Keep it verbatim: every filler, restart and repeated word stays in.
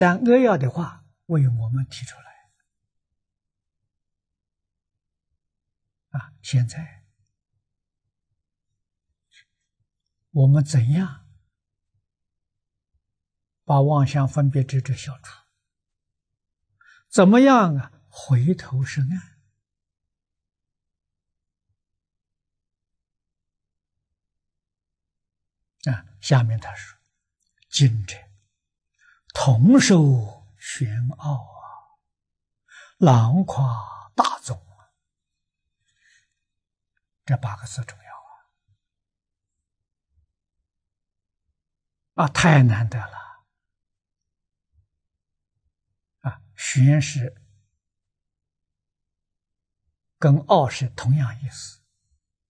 但扼要的话为我们提出来啊！现在我们怎样把妄想分别执着消除？怎么样啊？回头是岸啊！下面他说：“今者同受玄奥啊，囊括大众啊。”这八个字重要啊！啊，太难得了啊！玄是跟奥是同样意思。